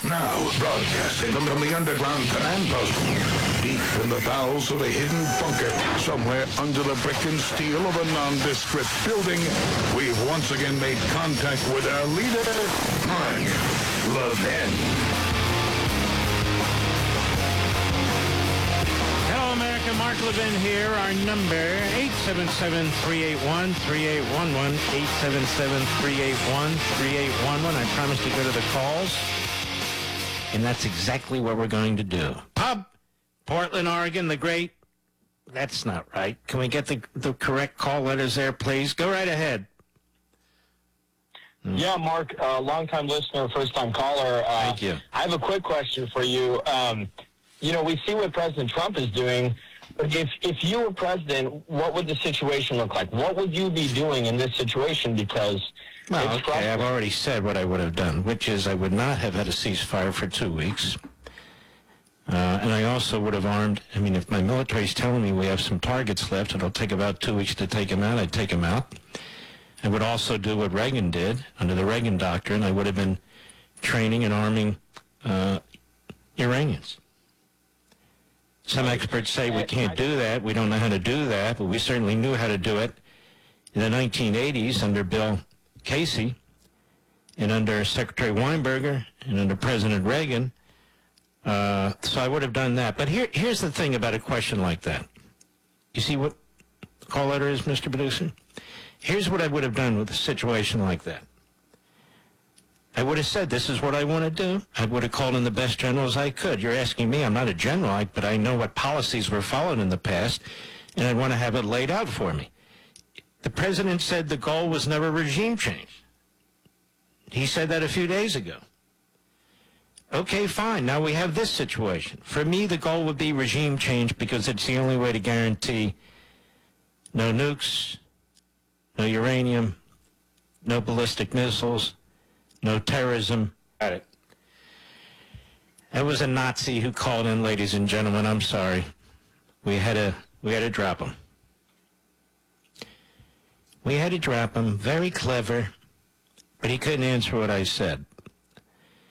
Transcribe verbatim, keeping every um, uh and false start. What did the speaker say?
Now, broadcasting from the underground command post, deep in the bowels of a hidden bunker, somewhere under the brick and steel of a nondescript building, we've once again made contact with our leader, Mark Levin. Hello, America. Mark Levin here. Our number, eight seven seven, three eight one, three eight one one, eight seven seven, three eight one, three eight one one. I promised to go to the calls. And that's exactly what we're going to do. Pub, Portland, Oregon, the great. That's not right. Can we get the the correct call letters there, please? Go right ahead. Yeah, Mark, uh, long-time listener, first-time caller. Uh, Thank you. I have a quick question for you. Um, you know, we see what President Trump is doing. But if, if you were president, what would the situation look like? What would you be doing in this situation? Because Well, it's okay, I've already said what I would have done, which is I would not have had a ceasefire for two weeks. Uh, and I also would have armed, I mean, if my military's telling me we have some targets left, it'll take about two weeks to take them out, I'd take them out. I would also do what Reagan did under the Reagan Doctrine. I would have been training and arming uh, Iranians. Some experts say we can't do that. We don't know how to do that, but we certainly knew how to do it in the nineteen eighties under Bill Casey and under Secretary Weinberger and under President Reagan. Uh, so I would have done that. But here, here's the thing about a question like that. You see what the call letter is, Mister Producer? Here's what I would have done with a situation like that. I would have said, this is what I want to do. I would have called in the best generals I could. You're asking me, I'm not a general, but I know what policies were followed in the past, and I want to have it laid out for me. The president said the goal was never regime change. He said that a few days ago. Okay, fine. Now we have this situation. For me, the goal would be regime change because it's the only way to guarantee no nukes, no uranium, no ballistic missiles, no terrorism. Got it. It was a Nazi who called in, ladies and gentlemen. I'm sorry. We had to, we had to drop him. We had to drop him. Very clever, but he couldn't answer what I said.